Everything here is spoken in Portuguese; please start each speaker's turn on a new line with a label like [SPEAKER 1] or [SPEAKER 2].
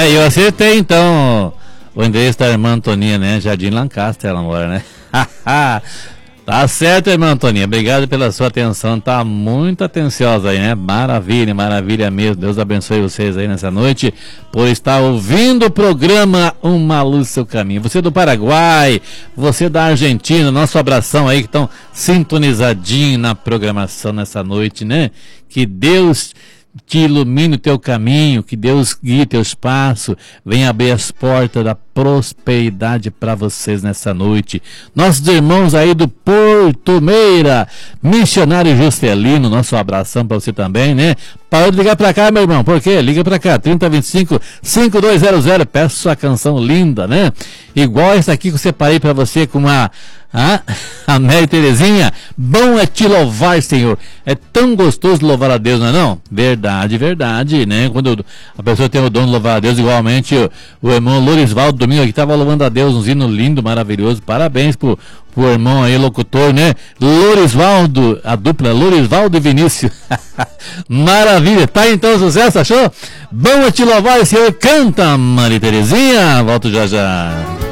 [SPEAKER 1] eu acertei então o endereço da irmã Antoninha, né? Jardim Lancaster ela mora, né? Tá certo, irmã Antoninha, obrigado pela sua atenção, tá muito atenciosa aí, né? Maravilha, maravilha mesmo. Deus abençoe vocês aí nessa noite por estar ouvindo o programa Uma Luz no Seu Caminho. Você do Paraguai, você da Argentina, nosso abração aí que estão sintonizadinhos na programação nessa noite, né? Que Deus te ilumine o teu caminho, que Deus guie teus passos, venha abrir as portas da prosperidade para vocês nessa noite. Nossos irmãos aí do Porto Meira, Missionário Juscelino, nosso abração para você também, né? Parou de ligar para cá, meu irmão, por quê? Liga para cá, 3025-5200, peço sua canção linda, né? Igual essa aqui que eu separei para você com a Mary Terezinha. Bom é te louvar, Senhor. É tão gostoso louvar a Deus, não é não? Verdade, verdade, né? Quando a pessoa tem o dom de louvar a Deus, igualmente o irmão Lorisvaldo domingo aqui estava louvando a Deus, um hino lindo, maravilhoso. Parabéns pro irmão aí, locutor, né? Lorisvaldo, a dupla Lorisvaldo e Vinícius. Maravilha, tá então sucesso, achou? Bom é te louvar, Senhor. Canta, Mary Terezinha. Volto já já.